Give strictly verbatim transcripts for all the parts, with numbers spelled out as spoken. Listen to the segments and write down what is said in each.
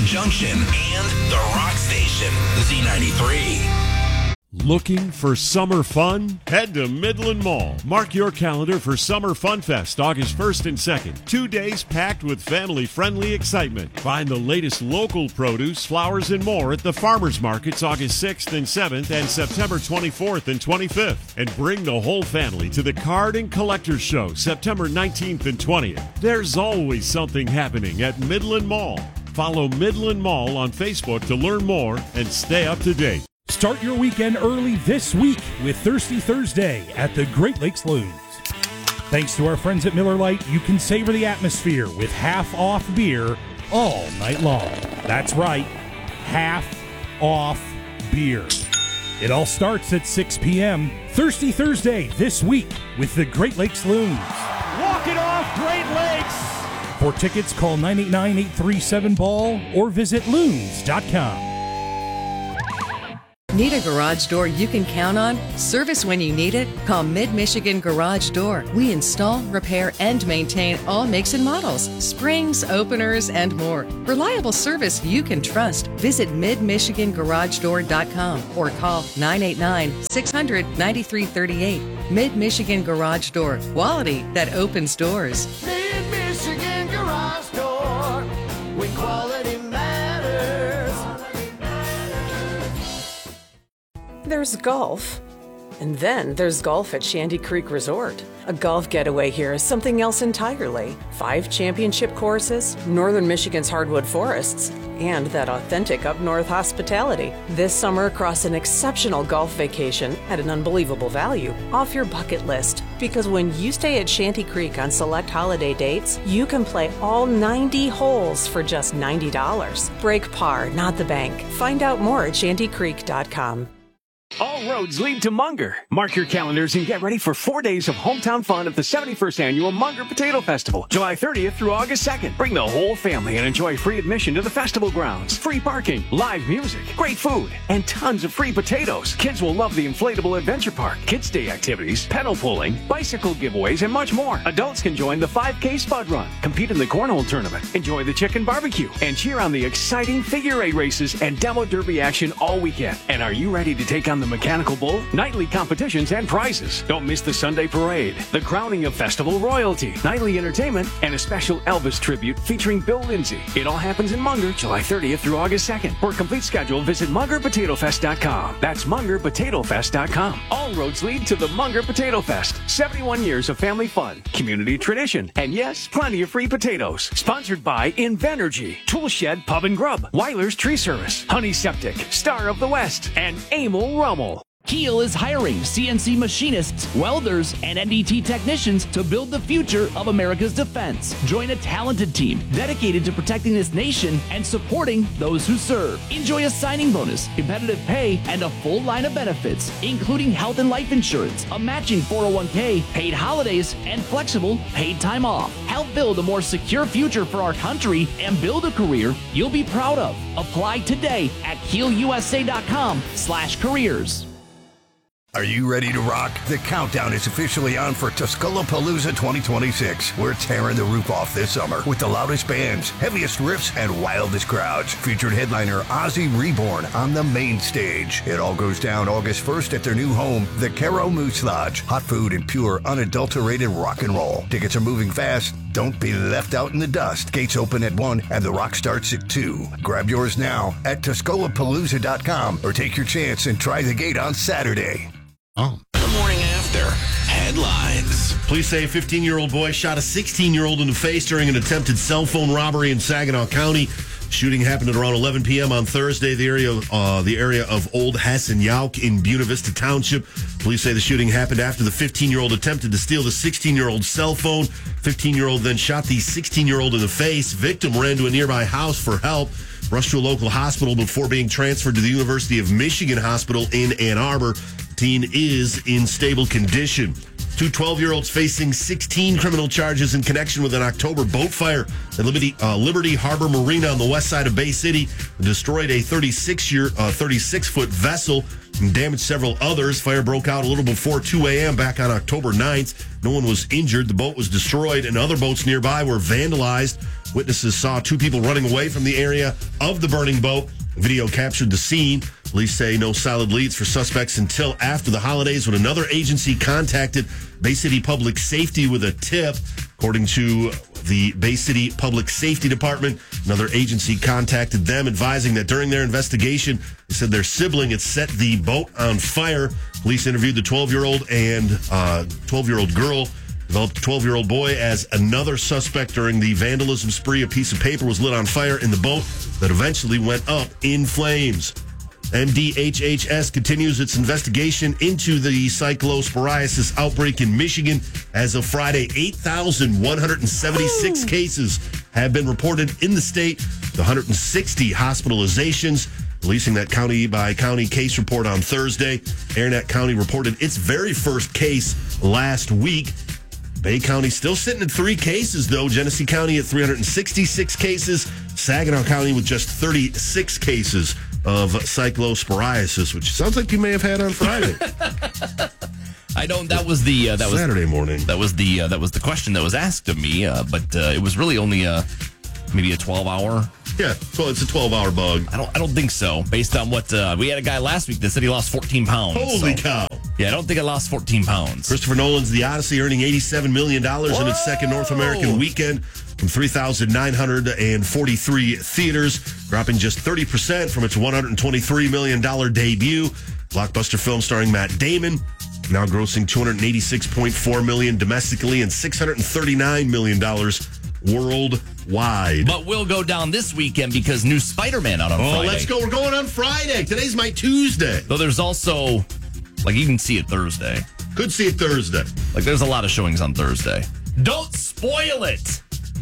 Junction and the Rock Station, Z ninety-three. Looking for summer fun? Head to Midland Mall. Mark your calendar for Summer Fun Fest, August first and second. Two days packed with family-friendly excitement. Find the latest local produce, flowers, and more at the Farmers Markets August sixth and seventh and September twenty-fourth and twenty-fifth. And bring the whole family to the Card and Collectors Show September nineteenth and twentieth. There's always something happening at Midland Mall. Follow Midland Mall on Facebook to learn more and stay up to date. Start your weekend early this week with Thirsty Thursday at the Great Lakes Loons. Thanks to our friends at Miller Lite, you can savor the atmosphere with half-off beer all night long. That's right, half-off beer. It all starts at six p.m. Thirsty Thursday this week with the Great Lakes Loons. Walk it off, Great Lakes! For tickets, call nine eight nine, eight three seven, B A L L or visit loons dot com. Need a garage door you can count on? Service when you need it? Call Mid-Michigan Garage Door. We install, repair, and maintain all makes and models, springs, openers, and more. Reliable service you can trust. Visit mid michigan garage door dot com or call nine eight nine, six hundred, nine three three eight. Mid-Michigan Garage Door. Quality that opens doors. Mid-Michigan Garage Door. When quality matters. There's golf, and then there's golf at Shanty Creek Resort. A golf getaway here is something else entirely. Five championship courses, northern Michigan's hardwood forests, and that authentic up-north hospitality. This summer across an exceptional golf vacation at an unbelievable value. Off your bucket list, because when you stay at Shanty Creek on select holiday dates, you can play all ninety holes for just ninety dollars. Break par, not the bank. Find out more at shanty creek dot com. All roads lead to Munger. Mark your calendars and get ready for four days of hometown fun at the seventy-first Annual Munger Potato Festival, July thirtieth through August second. Bring the whole family and enjoy free admission to the festival grounds, free parking, live music, great food, and tons of free potatoes. Kids will love the inflatable adventure park, kids' day activities, pedal pulling, bicycle giveaways, and much more. Adults can join the five K Spud Run, compete in the cornhole tournament, enjoy the chicken barbecue, and cheer on the exciting figure eight races and demo derby action all weekend. And are you ready to take on the mechanical bull, nightly competitions, and prizes? Don't miss the Sunday parade, the crowning of festival royalty, nightly entertainment, and a special Elvis tribute featuring Bill Lindsay. It all happens in Munger, July thirtieth through August second. For a complete schedule, visit munger potato fest dot com. That's munger potato fest dot com. All roads lead to the Munger Potato Fest. seventy-one years of family fun, community tradition, and yes, plenty of free potatoes. Sponsored by Invenergy, Toolshed Pub and Grub, Weiler's Tree Service, Honey Septic, Star of the West, and Emil Rummel. Kiel is hiring C N C machinists, welders, and N D T technicians to build the future of America's defense. Join a talented team dedicated to protecting this nation and supporting those who serve. Enjoy a signing bonus, competitive pay, and a full line of benefits, including health and life insurance, a matching four oh one k, paid holidays, and flexible paid time off. Help build a more secure future for our country and build a career you'll be proud of. Apply today at kiel u s a dot com slash careers. Are you ready to rock? The countdown is officially on for Tuscaloosa twenty twenty-six. We're tearing the roof off this summer with the loudest bands, heaviest riffs, and wildest crowds. Featured headliner Ozzy Reborn on the main stage. It all goes down August first at their new home, the Caro Moose Lodge. Hot food and pure, unadulterated rock and roll. Tickets are moving fast. Don't be left out in the dust. Gates open at one and the rock starts at two. Grab yours now at Tuscaloosa dot com or take your chance and try the gate on Saturday. Oh. The morning after. Headlines. Police say a fifteen-year-old boy shot a sixteen-year-old in the face during an attempted cell phone robbery in Saginaw County. Shooting happened at around eleven p.m. on Thursday, the area, uh, the area of Old Hess and Yauk in Buena Vista Township. Police say the shooting happened after the fifteen-year-old attempted to steal the sixteen-year-old's cell phone. fifteen-year-old then shot the sixteen-year-old in the face. Victim ran to a nearby house for help. Rushed to a local hospital before being transferred to the University of Michigan Hospital in Ann Arbor. The teen is in stable condition. Two twelve-year-olds facing sixteen criminal charges in connection with an October boat fire at Liberty, uh, Liberty Harbor Marina on the west side of Bay City. Destroyed a thirty-six-year, uh, thirty-six-foot vessel and damaged several others. Fire broke out a little before two a.m. back on October ninth. No one was injured. The boat was destroyed, and other boats nearby were vandalized. Witnesses saw two people running away from the area of the burning boat. Video captured the scene. Police say no solid leads for suspects until after the holidays when another agency contacted Bay City Public Safety with a tip. According to the Bay City Public Safety Department, another agency contacted them advising that during their investigation, they said their sibling had set the boat on fire. Police interviewed the twelve-year-old and uh, twelve-year-old girl, developed a twelve-year-old boy as another suspect during the vandalism spree. A piece of paper was lit on fire in the boat that eventually went up in flames. M D H H S continues its investigation into the cyclosporiasis outbreak in Michigan. As of Friday, eight thousand one hundred seventy-six cases have been reported in the state, one hundred sixty hospitalizations. Releasing that county-by-county case report on Thursday, Aranet County reported its very first case last week. Bay County still sitting at three cases, though. Genesee County at three hundred sixty-six cases. Saginaw County with just thirty-six cases of cyclosporiasis, which sounds like you may have had on Friday. I don't. That was the uh, that was Saturday morning. That was the uh, that was the question that was asked of me, uh, but uh, it was really only a maybe a twelve hour. Yeah, well, it's a twelve hour bug. I don't. I don't think so. Based on what uh, we had a guy last week that said he lost fourteen pounds. Holy so. cow! Yeah, I don't think I lost fourteen pounds. Christopher Nolan's The Odyssey earning eighty-seven million dollars in its second North American weekend from three thousand nine hundred forty-three theaters, dropping just thirty percent from its one hundred twenty-three million dollars debut. Blockbuster film starring Matt Damon, now grossing two hundred eighty-six point four million dollars domestically and six hundred thirty-nine million dollars worldwide. But we'll go down this weekend because new Spider-Man out on oh, Friday. let's go. We're going on Friday. Today's my Tuesday. Though there's also, like, you can see it Thursday. Could see it Thursday. Like, there's a lot of showings on Thursday. Don't spoil it.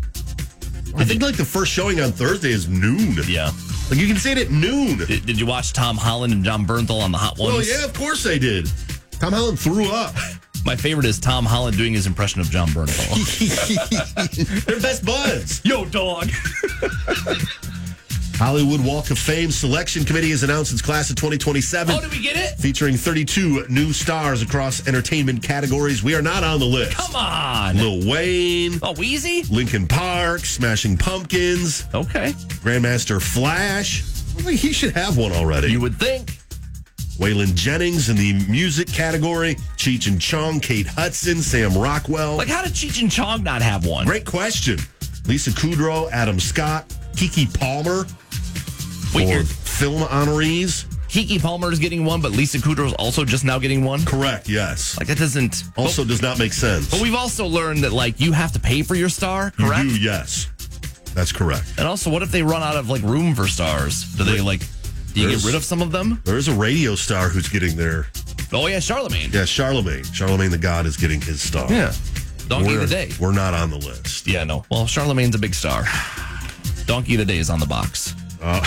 I think, like, the first showing on Thursday is noon. Yeah. Like, you can see it at noon. Did, did you watch Tom Holland and John Bernthal on the Hot Ones? Well, yeah, of course I did. Tom Holland threw up. My favorite is Tom Holland doing his impression of John Bernthal. They're best buds. Yo, dog. Hollywood Walk of Fame Selection Committee has announced its class of twenty twenty-seven. Oh, did we get it? Featuring thirty-two new stars across entertainment categories. We are not on the list. Come on. Lil Wayne. Oh, Wheezy? Linkin Park. Smashing Pumpkins. Okay. Grandmaster Flash. I think he should have one already. You would think. Waylon Jennings in the music category. Cheech and Chong, Kate Hudson, Sam Rockwell. Like, how did Cheech and Chong not have one? Great question. Lisa Kudrow, Adam Scott, Keke Palmer. Wait, for you're... film honorees. Keke Palmer is getting one, but Lisa Kudrow is also just now getting one? Correct, yes. Like, that doesn't... Also but, does not make sense. But we've also learned that, like, you have to pay for your star, correct? You do, yes. That's correct. And also, what if they run out of, like, room for stars? Do they, like... Do you There's, get rid of some of them? There's a radio star who's getting their... Oh, yeah, Charlemagne. Yeah, Charlemagne. Charlemagne the God is getting his star. Yeah. Donkey we're, of the Day. We're not on the list. Yeah, no. Well, Charlemagne's a big star. Donkey of the Day is on the box. Uh,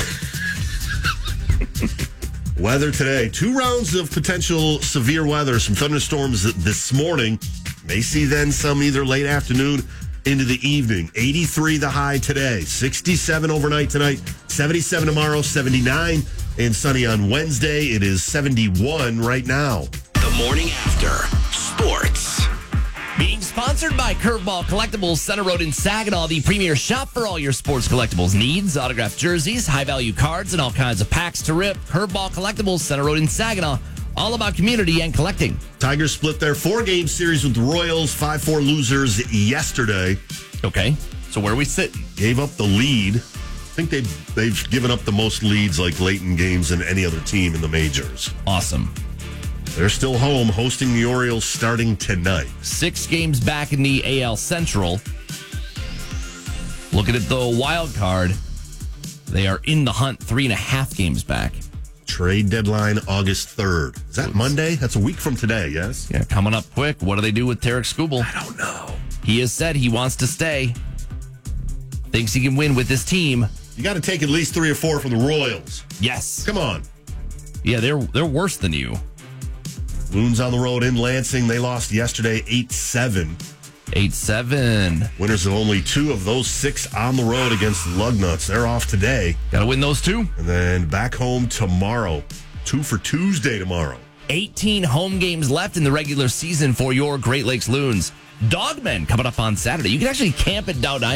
weather today. Two rounds of potential severe weather. Some thunderstorms this morning. May see then some either late afternoon into the evening. eighty-three the high today. sixty-seven overnight tonight. seventy-seven tomorrow. seventy-nine and sunny on Wednesday. It is seventy-one right now. The morning after. Sports. Being sponsored by Curveball Collectibles, Center Road in Saginaw, the premier shop for all your sports collectibles needs. Autographed jerseys, high-value cards, and all kinds of packs to rip. Curveball Collectibles, Center Road in Saginaw. All about community and collecting. Tigers split their four-game series with the Royals. five four losers yesterday. Okay, so where are we sitting? Gave up the lead. I think they've, they've given up the most leads, like late in games, than any other team in the majors. Awesome. They're still home, hosting the Orioles starting tonight. Six games back in the A L Central. Looking at the wild card, they are in the hunt, three and a half games back. Trade deadline August third. Is that Monday? That's a week from today, yes? Yeah, coming up quick. What do they do with Tarek Skubal? I don't know. He has said he wants to stay. Thinks he can win with this team. You got to take at least three or four from the Royals. Yes. Come on. Yeah, they're they're worse than you. Loons on the road in Lansing. They lost yesterday eight seven. eight seven. Winners of only two of those six on the road against the Lugnuts. They're off today. Got to win those two. And then back home tomorrow. Two for Tuesday tomorrow. eighteen home games left in the regular season for your Great Lakes Loons. Dogmen coming up on Saturday. You can actually camp at Dow Diamond.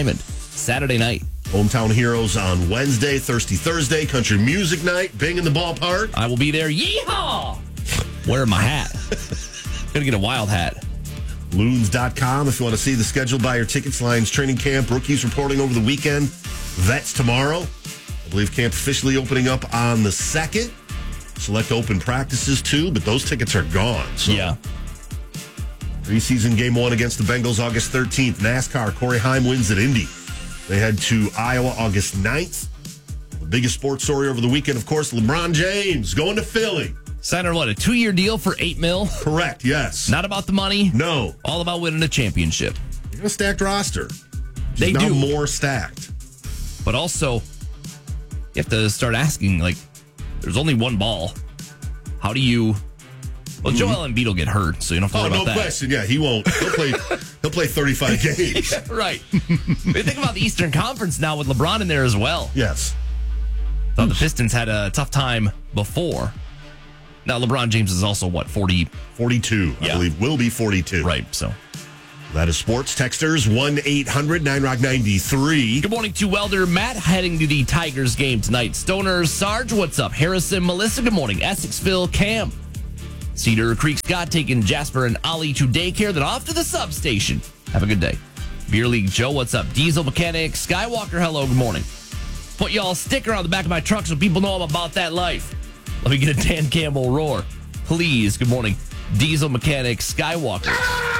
Saturday night. Hometown Heroes on Wednesday, Thirsty Thursday, Country Music Night, Bing in the ballpark. I will be there. Yeehaw! Wearing my hat. Gonna get a wild hat. Loons dot com if you want to see the schedule, buy your tickets. Lions training camp, rookies reporting over the weekend. Vets tomorrow. I believe camp officially opening up on the second. Select open practices too, but those tickets are gone. So. Yeah. Preseason game one against the Bengals August thirteenth. NASCAR, Corey Heim wins at Indy. They head to Iowa August ninth. The biggest sports story over the weekend, of course, LeBron James going to Philly. Signed what, a two-year deal for eight mil? Correct, yes. Not about the money. No. All about winning a championship. You got a stacked roster. They now do. more stacked. But also, you have to start asking, like, there's only one ball. How do you... Well, Joel Embiid will get hurt, so you don't have to worry oh, about no that. question. Yeah, he won't. He'll play He'll play thirty-five games. Yeah, right. But think about the Eastern Conference now with LeBron in there as well. Yes. Thought the Pistons had a tough time before. Now, LeBron James is also, what, forty? forty-two, Yeah. I believe. Will be forty-two. Right, so... That is sports. Texters, one eight hundred nine rock ninety-three. Good morning to Welder Matt, heading to the Tigers game tonight. Stoner Sarge, what's up? Harrison, Melissa, good morning. Essexville, Cam. Cedar Creek Scott taking Jasper and Ollie to daycare, then off to the substation. Have a good day. Beer League Joe, what's up? Diesel Mechanic, Skywalker, hello, good morning. Put y'all a sticker on the back of my truck so people know I'm about that life. Let me get a Dan Campbell roar. Please, good morning. Diesel Mechanic, Skywalker.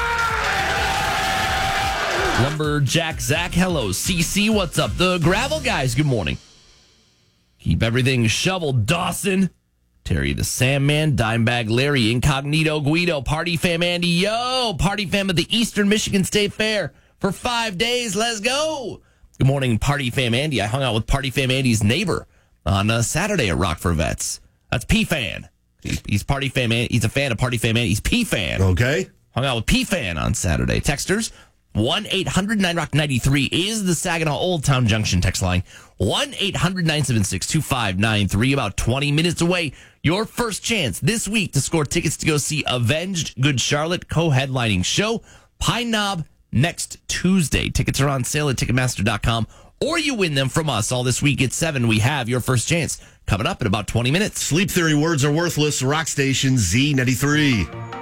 Lumberjack Zach, hello. C C, what's up? The Gravel Guys, good morning. Keep everything shoveled, Dawson. Terry the Sandman, Dimebag Larry, Incognito Guido, Party Fam Andy, yo, Party Fam at the Eastern Michigan State Fair for five days. Let's go. Good morning, Party Fam Andy. I hung out with Party Fam Andy's neighbor on uh, Saturday at Rock for Vets. That's P-Fan. He's, he's Party Fam Andy. He's a fan of Party Fam Andy. He's P-Fan. Okay. Hung out with P-Fan on Saturday. Texters, one eight hundred nine rock ninety-three is the Saginaw Old Town Junction text line. one eight hundred nine seven six two five nine three. About twenty minutes away. Your first chance this week to score tickets to go see Avenged Good Charlotte co-headlining show. Pine Knob next Tuesday. Tickets are on sale at Ticketmaster dot com, or you win them from us all this week at seven. We have your first chance coming up in about twenty minutes. Sleep Theory words are worthless. Rock Station Z ninety-three.